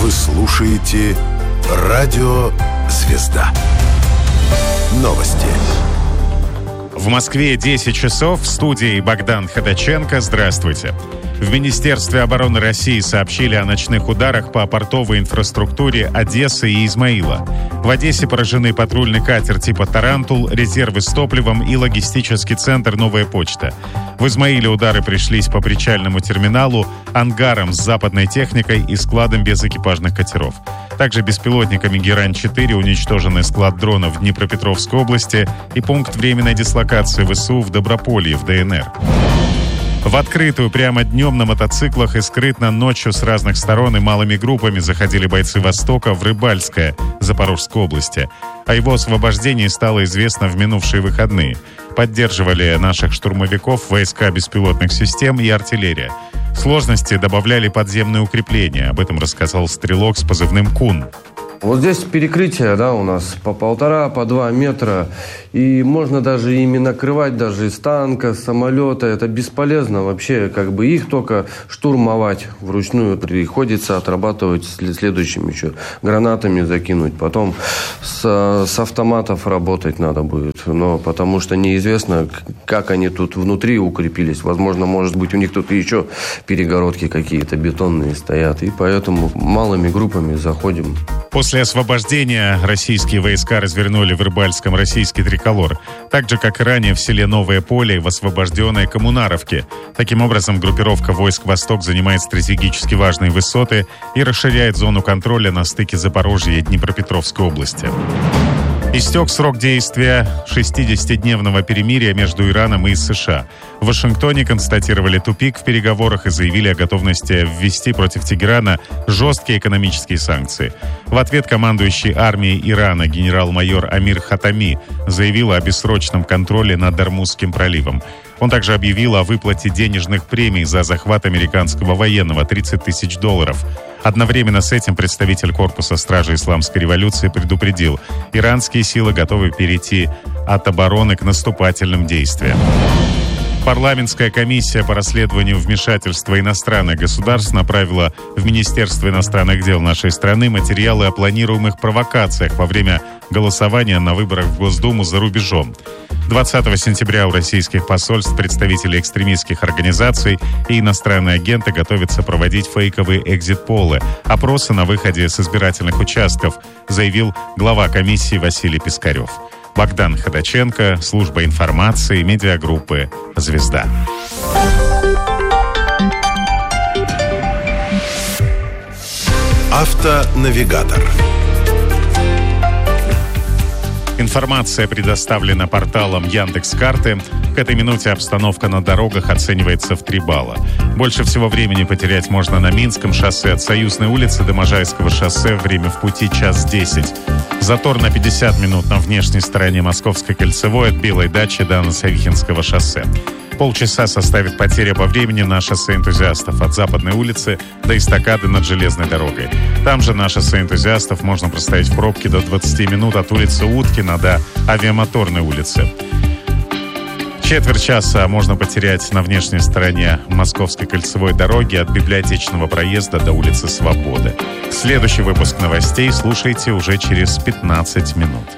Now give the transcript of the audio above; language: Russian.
Вы слушаете Радио Звезда. Новости. В Москве 10 часов. В студии Богдан Ходаченко. Здравствуйте. В Министерстве обороны России сообщили о ночных ударах по портовой инфраструктуре Одессы и Измаила. В Одессе поражены патрульный катер типа «Тарантул», резервы с топливом и логистический центр «Новая почта». В Измаиле удары пришлись по причальному терминалу, ангарам с западной техникой и складам без экипажных катеров. Также беспилотниками «Герань-4» уничтожены склад дронов в Днепропетровской области и пункт временной дислокации ВСУ в Доброполье в ДНР. В открытую прямо днем на мотоциклах и скрытно ночью с разных сторон и малыми группами заходили бойцы Востока в Рыбальское Запорожской области. О его освобождении стало известно в минувшие выходные. Поддерживали наших штурмовиков войска беспилотных систем и артиллерия. Сложности добавляли подземные укрепления. Об этом рассказал стрелок с позывным «Кун». Вот здесь перекрытие, у нас по 1,5, по 2 метра. И можно даже ими накрывать даже из танка, с самолета. Это бесполезно вообще. Их только штурмовать вручную. Приходится отрабатывать следующим еще. Гранатами закинуть. Потом с автоматов работать надо будет. Но потому что неизвестно, как они тут внутри укрепились. Возможно, может быть, у них тут еще перегородки какие-то бетонные стоят. И поэтому малыми группами заходим. После освобождения российские войска развернули в Рыбальском российский триколор, так же, как и ранее в селе Новое Поле в освобожденной Коммунаровке. Таким образом, группировка войск «Восток» занимает стратегически важные высоты и расширяет зону контроля на стыке Запорожья и Днепропетровской области. Истек срок действия 60-дневного перемирия между Ираном и США. В Вашингтоне констатировали тупик в переговорах и заявили о готовности ввести против Тегерана жесткие экономические санкции. В ответ командующий армией Ирана генерал-майор Амир Хатами заявил о бессрочном контроле над Ормузским проливом. Он также объявил о выплате денежных премий за захват американского военного $30 тысяч. Одновременно с этим представитель корпуса стражи исламской революции предупредил, иранские силы готовы перейти от обороны к наступательным действиям. Парламентская комиссия по расследованию вмешательства иностранных государств направила в Министерство иностранных дел нашей страны материалы о планируемых провокациях во время голосования на выборах в Госдуму за рубежом. 20 сентября у российских посольств представители экстремистских организаций и иностранные агенты готовятся проводить фейковые экзит-полы, опросы на выходе с избирательных участков, заявил глава комиссии Василий Пискарев. Богдан Ходаченко, служба информации, медиагруппы «Звезда». Автонавигатор. Информация предоставлена порталом Яндекс.Карты. К этой минуте обстановка на дорогах оценивается в 3 балла. Больше всего времени потерять можно на Минском шоссе от Союзной улицы до Можайского шоссе. Время в пути 1:10. Затор на 50 минут на внешней стороне Московской кольцевой от Белой дачи до Носовихинского шоссе. Полчаса составит потеря по времени на шоссе Энтузиастов от Западной улицы до эстакады над железной дорогой. Там же на шоссе Энтузиастов можно простоять в пробке до 20 минут от улицы Уткина до Авиамоторной улицы. Четверть часа можно потерять на внешней стороне Московской кольцевой дороги от Библиотечного проезда до улицы Свободы. Следующий выпуск новостей слушайте уже через 15 минут.